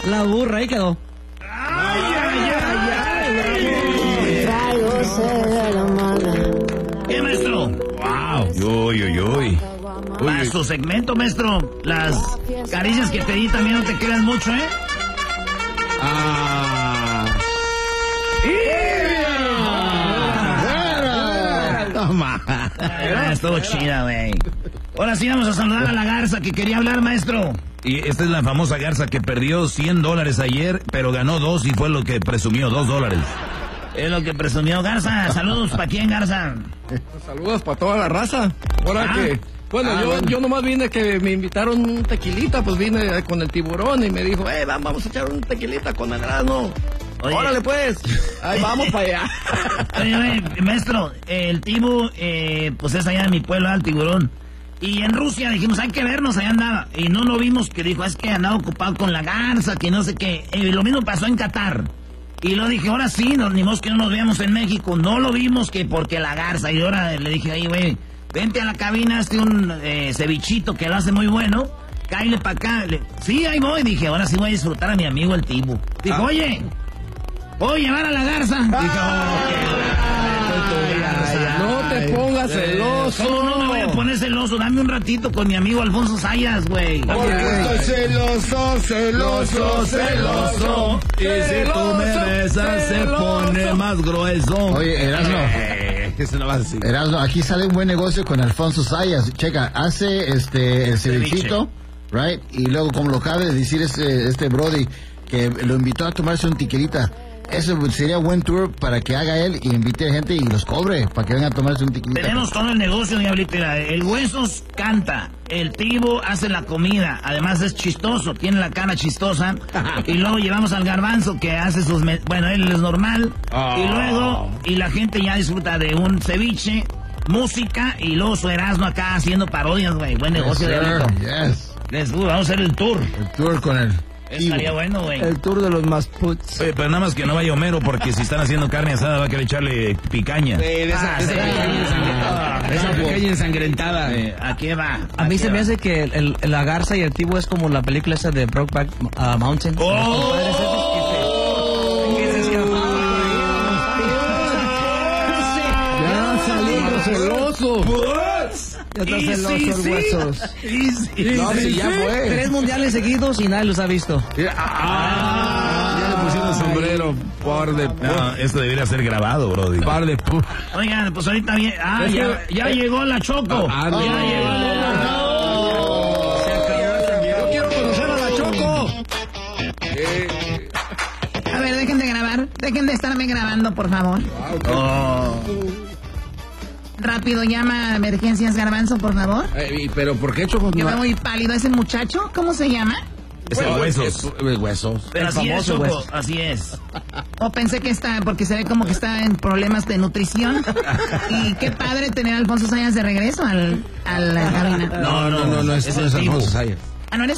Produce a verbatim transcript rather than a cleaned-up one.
La burra, ahí quedó. ¡Ay, ay, ay, ay! ¿Qué, maestro? ¡Wow! ¡Uy, uy, uy! Para su segmento, maestro, las caricias que te di también no te quedan mucho, ¿eh? ¡Ah! Toma. Estuvo chida, güey. Ahora sí vamos a saludar a la garza que quería hablar, maestro. Y esta es la famosa garza que perdió cien dólares ayer, pero ganó dos y fue lo que presumió, dos dólares. Es lo que presumió Garza. Saludos, ¿para quién, Garza? Saludos para toda la raza. Ahora ah. que... Bueno, ah, yo, bueno, yo nomás vine que me invitaron un tequilita, pues vine con el tiburón y me dijo, eh, vamos a echar un tequilita con el grano. Oye. Órale pues, ahí vamos para allá. Oye, oye, maestro, el tibu, eh, pues es allá en mi pueblo, el tiburón. Y en Rusia dijimos, hay que vernos, allá andaba. Y no lo vimos, que dijo, es que andaba ocupado con la garza, que no sé qué. Y lo mismo pasó en Qatar. Y lo dije, ahora sí, nos, ni modo que no nos veamos en México. No lo vimos que porque la garza. Y ahora le dije, ahí, güey, vente a la cabina, hazte un eh, cevichito que lo hace muy bueno. Cáile para acá. Le, sí, ahí voy. Dije, ahora sí voy a disfrutar a mi amigo el tibu. Dijo, ah. oye, ¿puedo llevar a la garza? Ah. Dije, oh, qué garza. No te pongas celoso. ¿Cómo no me voy a poner celoso? Dame un ratito con mi amigo Alfonso Sayas, güey. Porque estoy celoso, celoso, celoso. Y si tú me besas se pone más grueso. Oye, Erasmo. Eh, eso no va así. Erasmo, aquí sale un buen negocio con Alfonso Sayas. Checa, hace este el cevichito, right? Y luego, como lo acaba de decir este, este Brody, que lo invitó a tomarse un tequilita. Eso sería buen tour para que haga él y invite a gente y los cobre para que vengan a tomarse un tequilita. Tenemos todo el negocio, Diablito. El Huesos canta, el Tibo hace la comida, además es chistoso, tiene la cara chistosa. Y luego llevamos al Garbanzo que hace sus... Me bueno, él es normal. Oh. Y luego, y la gente ya disfruta de un ceviche, música y luego su Erasmo acá haciendo parodias, güey. Buen negocio, yes, Diablito. Yes. Les, uh, vamos a hacer el tour. El tour con él. Estaría bueno, güey. El tour de los masputs. Oye, pero nada más que no vaya Homero, porque si están haciendo carne asada va a querer echarle picaña. Sí, de esa, ah, esa, sí. picaña ensangrentada. Esa picaña ensangrentada. Eh, ¿A qué va? A, a mí se va? me hace que el, el, la garza y el tibu es como la película esa de Brokeback uh, Mountain. ¡Oh! Ya salí celoso. Ya está celoso sí, el sí. Huesos. Sí, sí, no, sí, sí, ya sí. fue. Tres mundiales seguidos y nadie los ha visto. Ah, ya le pusieron sombrero. Par de... No, esto debería ser grabado, brody. Par de... Oigan, pues ahorita bien... Ah, ya, ya llegó la Choco. Ah, ya no. llegó la Choco. Se acabó. Yo quiero conocer a la Choco. Eh. A ver, dejen de grabar. Dejen de estarme grabando, por favor. Wow, okay. Oh. Rápido, llama a Emergencias Garbanzo, por favor. Eh, ¿Pero por qué, Choco? Yo veo muy pálido. ¿Ese muchacho? ¿Cómo se llama? Es el Huesos. Es Huesos. Pero El así es, famoso Choco, Huesos. así es. O pensé que está, porque se ve como que está en problemas de nutrición. Y qué padre tener a Alfonso Sayas de regreso al, a la cabina. No, no, no, no, es, es no el es Tibu. Alfonso Sayas.